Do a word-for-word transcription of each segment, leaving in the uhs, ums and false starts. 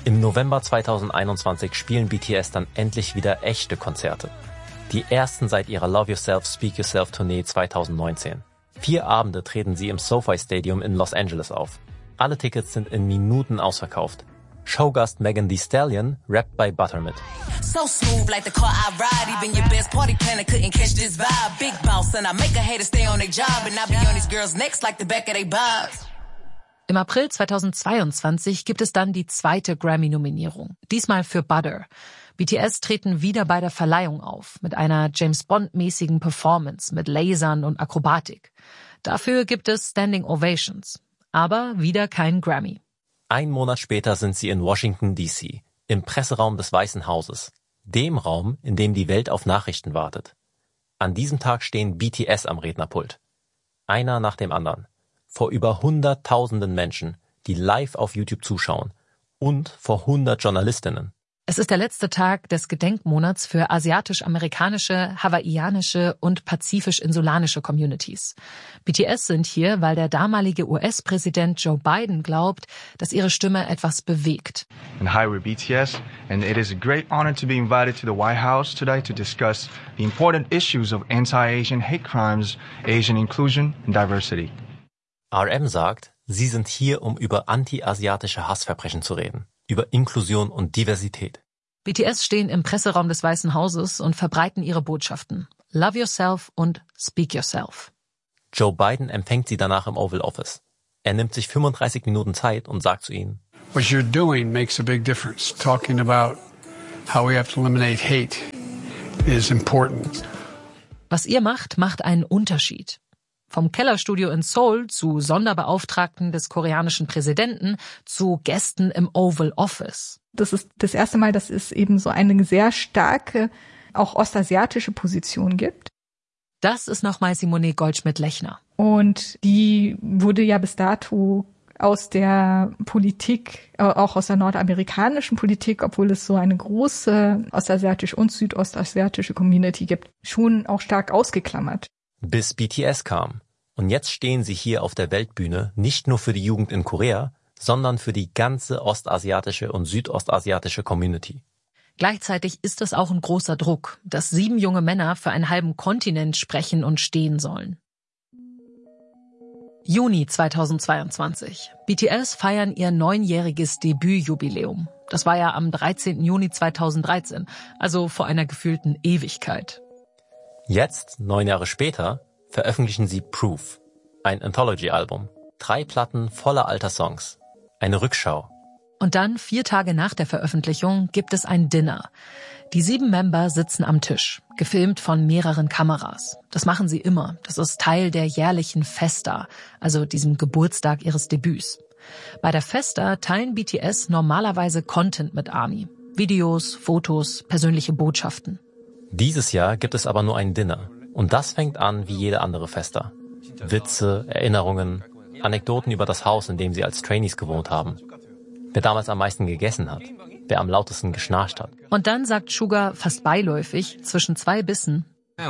Im November zweitausendeinundzwanzig spielen B T S dann endlich wieder echte Konzerte. Die ersten seit ihrer Love Yourself, Speak Yourself Tournee zweitausendneunzehn. Vier Abende treten sie im SoFi Stadium in Los Angeles auf. Alle Tickets sind in Minuten ausverkauft. Showgast Megan Thee Stallion rappt bei Butter mit. So smooth like the car I ride, even your best party planner couldn't catch this vibe. Big boss and I make a hater stay on their job and I be on these girls' necks like the back of their bobs. Im April zweitausendzweiundzwanzig gibt es dann die zweite Grammy-Nominierung, diesmal für Butter. B T S treten wieder bei der Verleihung auf, mit einer James-Bond-mäßigen Performance, mit Lasern und Akrobatik. Dafür gibt es Standing Ovations, aber wieder kein Grammy. Ein Monat später sind sie in Washington D C, im Presseraum des Weißen Hauses, dem Raum, in dem die Welt auf Nachrichten wartet. An diesem Tag stehen B T S am Rednerpult. Einer nach dem anderen. Vor über hunderttausenden Menschen, die live auf YouTube zuschauen. Und vor hundert Journalistinnen. Es ist der letzte Tag des Gedenkmonats für asiatisch-amerikanische, hawaiianische und pazifisch-insulanische Communities. B T S sind hier, weil der damalige U S-Präsident Joe Biden glaubt, dass ihre Stimme etwas bewegt. And hi, we're B T S, and it is a great honor to be invited to the White House today to discuss the important issues of anti-Asian hate crimes, Asian inclusion and diversity. R M sagt, sie sind hier, um über anti-asiatische Hassverbrechen zu reden, über Inklusion und Diversität. B T S stehen im Presseraum des Weißen Hauses und verbreiten ihre Botschaften. Love Yourself und Speak Yourself. Joe Biden empfängt sie danach im Oval Office. Er nimmt sich fünfunddreißig Minuten Zeit und sagt zu ihnen: What you're doing makes a big difference. Talking about how we have to eliminate hate is important. Was ihr macht, macht einen Unterschied. Vom Kellerstudio in Seoul zu Sonderbeauftragten des koreanischen Präsidenten zu Gästen im Oval Office. Das ist das erste Mal, dass es eben so eine sehr starke, auch ostasiatische Position gibt. Das ist nochmal Simone Goldschmidt-Lechner. Und die wurde ja bis dato aus der Politik, auch aus der nordamerikanischen Politik, obwohl es so eine große ostasiatische und südostasiatische Community gibt, schon auch stark ausgeklammert. Bis B T S kam. Und jetzt stehen sie hier auf der Weltbühne nicht nur für die Jugend in Korea, sondern für die ganze ostasiatische und südostasiatische Community. Gleichzeitig ist es auch ein großer Druck, dass sieben junge Männer für einen halben Kontinent sprechen und stehen sollen. Juni zweitausendzweiundzwanzig. B T S feiern ihr neunjähriges Debütjubiläum. Das war ja am dreizehnten Juni zweitausenddreizehn, also vor einer gefühlten Ewigkeit. Jetzt, neun Jahre später, veröffentlichen sie Proof, ein Anthology-Album. Drei Platten voller alter Songs. Eine Rückschau. Und dann, vier Tage nach der Veröffentlichung, gibt es ein Dinner. Die sieben Member sitzen am Tisch, gefilmt von mehreren Kameras. Das machen sie immer. Das ist Teil der jährlichen Festa, also diesem Geburtstag ihres Debüts. Bei der Festa teilen B T S normalerweise Content mit ARMY. Videos, Fotos, persönliche Botschaften. Dieses Jahr gibt es aber nur ein Dinner. Und das fängt an wie jede andere Festa. Witze, Erinnerungen, Anekdoten über das Haus, in dem sie als Trainees gewohnt haben. Wer damals am meisten gegessen hat. Wer am lautesten geschnarcht hat. Und dann sagt Suga fast beiläufig, zwischen zwei Bissen: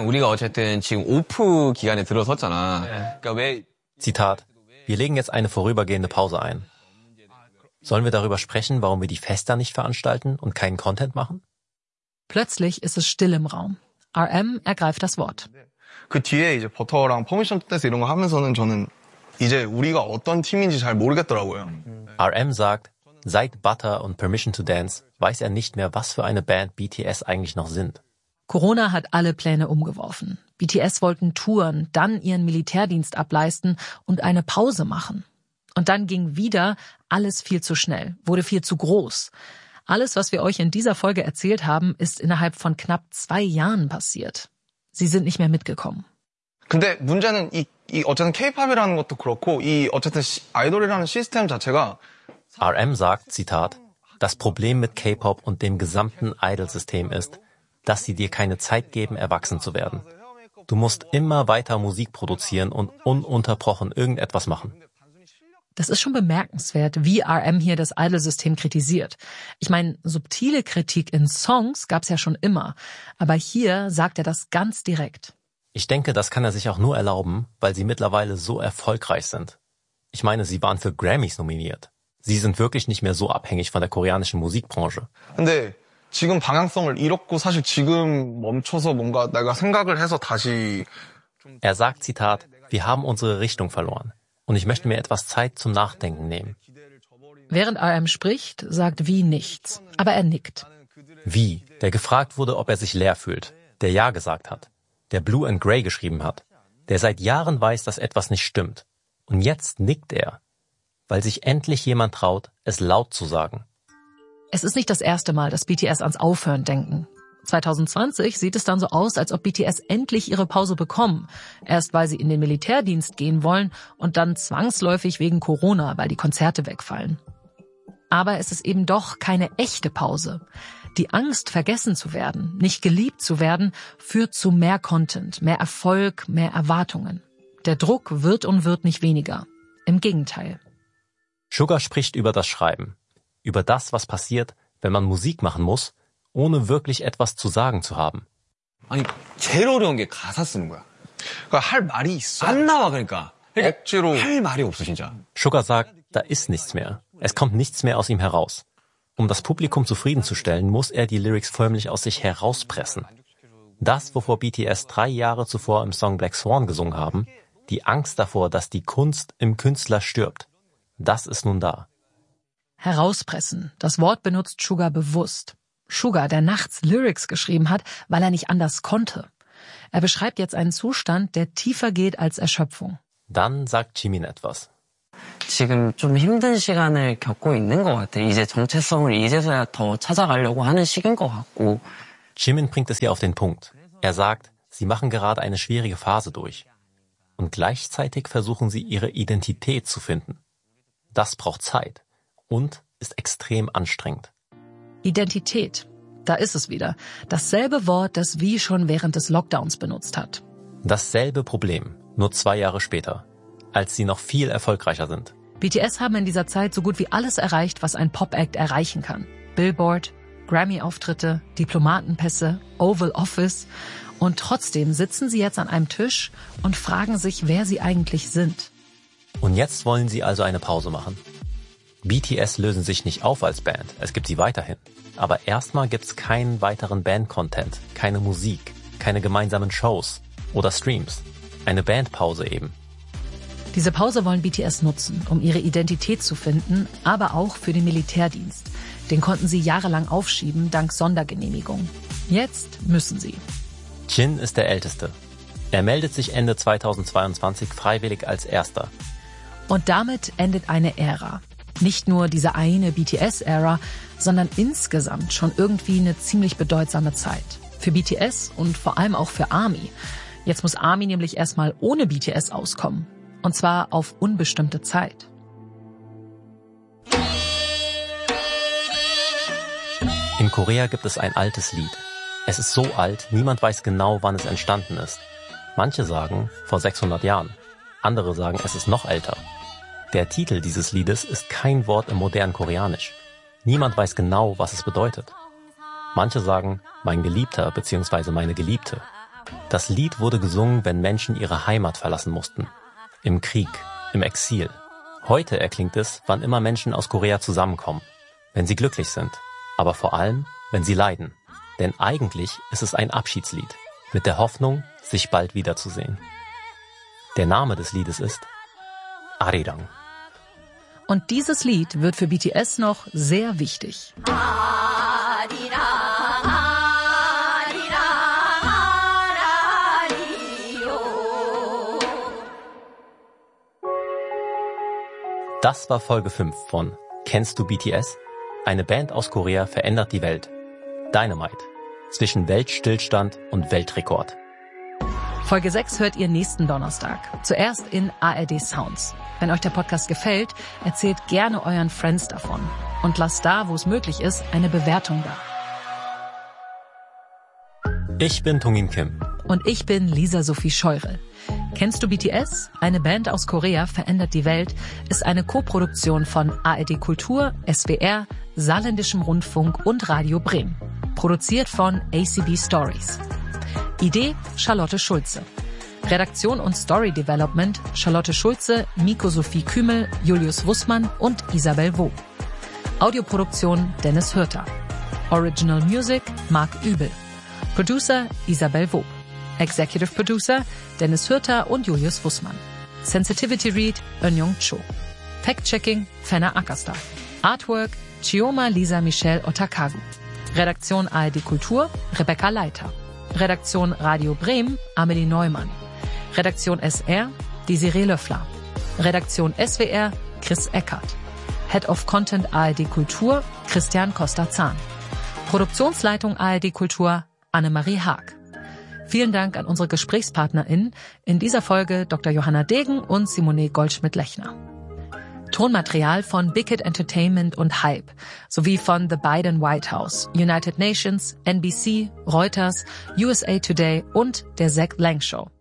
Zitat: Wir legen jetzt eine vorübergehende Pause ein. Sollen wir darüber sprechen, warum wir die Festa nicht veranstalten und keinen Content machen? Plötzlich ist es still im Raum. R M ergreift das Wort. 그 뒤에 이제 버터랑 퍼미션 투 댄스 이런 거 하면서는 저는 이제 우리가 어떤 팀인지 잘 모르겠더라고요. R M sagt, seit Butter und Permission to Dance weiß er nicht mehr, was für eine Band B T S eigentlich noch sind. Corona hat alle Pläne umgeworfen. B T S wollten touren, dann ihren Militärdienst ableisten und eine Pause machen. Und dann ging wieder alles viel zu schnell, wurde viel zu groß. Alles, was wir euch in dieser Folge erzählt haben, ist innerhalb von knapp zwei Jahren passiert. Sie sind nicht mehr mitgekommen. 근데 문제는 이, 이 어쨌든 K-팝이라는 것도 그렇고 이 어쨌든 아이돌이라는 시스템 자체가 R M sagt, Zitat, das Problem mit K-Pop und dem gesamten Idol-System ist, dass sie dir keine Zeit geben, erwachsen zu werden. Du musst immer weiter Musik produzieren und ununterbrochen irgendetwas machen. Das ist schon bemerkenswert, wie R M hier das Idol-System kritisiert. Ich meine, subtile Kritik in Songs gab's ja schon immer, aber hier sagt er das ganz direkt. Ich denke, das kann er sich auch nur erlauben, weil sie mittlerweile so erfolgreich sind. Ich meine, sie waren für Grammys nominiert. Sie sind wirklich nicht mehr so abhängig von der koreanischen Musikbranche. 근데 지금 방향성을 잃었고 사실 지금 멈춰서 뭔가 내가 생각을 해서 다시 Er sagt, Zitat, wir haben unsere Richtung verloren und ich möchte mir etwas Zeit zum Nachdenken nehmen. Während R M spricht, sagt V nichts, aber er nickt. V, der gefragt wurde, ob er sich leer fühlt, der Ja gesagt hat, der Blue and Grey geschrieben hat, der seit Jahren weiß, dass etwas nicht stimmt. Und jetzt nickt er, weil sich endlich jemand traut, es laut zu sagen. Es ist nicht das erste Mal, dass B T S ans Aufhören denken. zwanzig zwanzig sieht es dann so aus, als ob B T S endlich ihre Pause bekommen. Erst weil sie in den Militärdienst gehen wollen und dann zwangsläufig wegen Corona, weil die Konzerte wegfallen. Aber es ist eben doch keine echte Pause. Die Angst, vergessen zu werden, nicht geliebt zu werden, führt zu mehr Content, mehr Erfolg, mehr Erwartungen. Der Druck wird und wird nicht weniger. Im Gegenteil. Sugar spricht über das Schreiben, über das, was passiert, wenn man Musik machen muss, ohne wirklich etwas zu sagen zu haben. 아니 제일 어려운 게 가사 쓰는 거야. 그러니까 할 말이 있어. 안 나와 그러니까. 억지로 할 말이 없어 진짜. Sugar sagt, da ist nichts mehr. Es kommt nichts mehr aus ihm heraus. Um das Publikum zufriedenzustellen, muss er die Lyrics förmlich aus sich herauspressen. Das, wovor B T S drei Jahre zuvor im Song Black Swan gesungen haben, die Angst davor, dass die Kunst im Künstler stirbt, das ist nun da. Herauspressen, das Wort benutzt Sugar bewusst. Sugar, der nachts Lyrics geschrieben hat, weil er nicht anders konnte. Er beschreibt jetzt einen Zustand, der tiefer geht als Erschöpfung. Dann sagt Jimin etwas. 지금 좀 힘든 시간을 겪고 있는 것 같아. 이제 정체성을 이제서야 더 찾아가려고 하는 시기인 것 같고. Jimin bringt es hier auf den Punkt. Er sagt, sie machen gerade eine schwierige Phase durch. Und gleichzeitig versuchen sie, ihre Identität zu finden. Das braucht Zeit und ist extrem anstrengend. Identität, da ist es wieder. Dasselbe Wort, das V schon während des Lockdowns benutzt hat. Dasselbe Problem, nur zwei Jahre später, als sie noch viel erfolgreicher sind. B T S haben in dieser Zeit so gut wie alles erreicht, was ein Pop-Act erreichen kann. Billboard, Grammy-Auftritte, Diplomatenpässe, Oval Office. Und trotzdem sitzen sie jetzt an einem Tisch und fragen sich, wer sie eigentlich sind. Und jetzt wollen sie also eine Pause machen. B T S lösen sich nicht auf als Band, es gibt sie weiterhin. Aber erstmal gibt's keinen weiteren Band-Content, keine Musik, keine gemeinsamen Shows oder Streams. Eine Bandpause eben. Diese Pause wollen B T S nutzen, um ihre Identität zu finden, aber auch für den Militärdienst. Den konnten sie jahrelang aufschieben, dank Sondergenehmigung. Jetzt müssen sie. Jin ist der Älteste. Er meldet sich Ende zweitausendzweiundzwanzig freiwillig als Erster. Und damit endet eine Ära. Nicht nur diese eine B T S-Ära, sondern insgesamt schon irgendwie eine ziemlich bedeutsame Zeit. Für B T S und vor allem auch für ARMY. Jetzt muss ARMY nämlich erstmal ohne B T S auskommen. Und zwar auf unbestimmte Zeit. In Korea gibt es ein altes Lied. Es ist so alt, niemand weiß genau, wann es entstanden ist. Manche sagen, vor sechshundert Jahren. Andere sagen, es ist noch älter. Der Titel dieses Liedes ist kein Wort im modernen Koreanisch. Niemand weiß genau, was es bedeutet. Manche sagen, mein Geliebter bzw. meine Geliebte. Das Lied wurde gesungen, wenn Menschen ihre Heimat verlassen mussten. Im Krieg, im Exil. Heute erklingt es, wann immer Menschen aus Korea zusammenkommen. Wenn sie glücklich sind. Aber vor allem, wenn sie leiden. Denn eigentlich ist es ein Abschiedslied. Mit der Hoffnung, sich bald wiederzusehen. Der Name des Liedes ist Arirang. Und dieses Lied wird für B T S noch sehr wichtig. Das war Folge fünf von Kennst du B T S? Eine Band aus Korea verändert die Welt. Dynamite. Zwischen Weltstillstand und Weltrekord. Folge sechs hört ihr nächsten Donnerstag. Zuerst in A R D Sounds. Wenn euch der Podcast gefällt, erzählt gerne euren Friends davon. Und lasst da, wo es möglich ist, eine Bewertung da. Ich bin Tungin Kim. Und ich bin Lisa Sophie Scheurel. Kennst du B T S? Eine Band aus Korea verändert die Welt ist eine Koproduktion von A R D Kultur, S W R, Saarländischem Rundfunk und Radio Bremen. Produziert von A C B Stories. Idee Charlotte Schulze. Redaktion und Story Development Charlotte Schulze, Miko Sophie Kümel, Julius Wussmann und Isabel Wob. Audioproduktion Dennis Hürter. Original Music Marc Übel. Producer Isabel Wob. Executive Producer Dennis Hürter und Julius Wussmann. Sensitivity Read Eunyoung Cho. Fact-Checking Fenner Ackerstar. Artwork Chioma Lisa Michelle Otakagu. Redaktion A R D Kultur Rebecca Leiter. Redaktion Radio Bremen Amelie Neumann. Redaktion S R Desiree Löffler. Redaktion S W R Chris Eckert. Head of Content A R D Kultur Christian Costa-Zahn. Produktionsleitung A R D Kultur Annemarie Haag. Vielen Dank an unsere GesprächspartnerInnen, in dieser Folge Doktor Johanna Degen und Simone Goldschmidt-Lechner. Tonmaterial von Bickett Entertainment und Hype sowie von The Biden White House, United Nations, N B C, Reuters, U S A Today und der Zach Lang Show.